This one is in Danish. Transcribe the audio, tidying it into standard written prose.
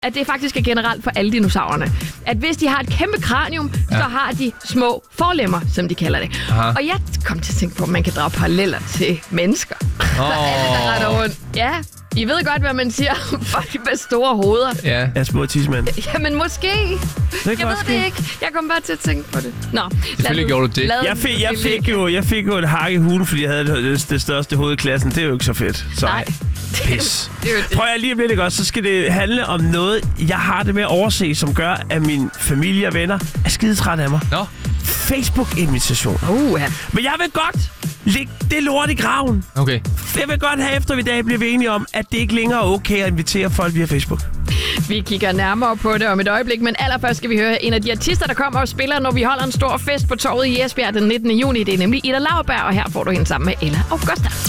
at det faktisk er generelt for alle dinosaurerne. At hvis de har et kæmpe kranium, så har de små forlemmer, som de kalder det. Aha. Og jeg kom til at tænke på, at man kan drage paralleller til mennesker. Så alle, der retter rundt. Ja, I ved godt, hvad man siger om folk med store hoveder. Ja, jeg små tidsmænd. Jamen måske. Jeg ved det ikke. Jeg kom bare til at tænke på det. Nå, selvfølgelig gjorde du det. Jeg fik jo et hak i hulen, fordi jeg havde det største hoved i klassen. Det er jo ikke så fedt. Så. Nej. Pis. Prøv at lige lidt godt, så skal det handle om noget, jeg har det med at overse, som gør, at min familie og venner er skidetræt af mig. Nå. Facebook-invitationer. Ja. Men jeg vil godt lægge det lort i graven. Okay. Jeg vil godt have efter i dag bliver vi enige om, at det ikke længere er okay at invitere folk via Facebook. Vi kigger nærmere på det om et øjeblik, men allerførst skal vi høre en af de artister, der kommer og spiller, når vi holder en stor fest på torvet i Esbjerg den 19. juni. Det er nemlig Ida Lauerberg, og her får du hende sammen med Ella Augusta.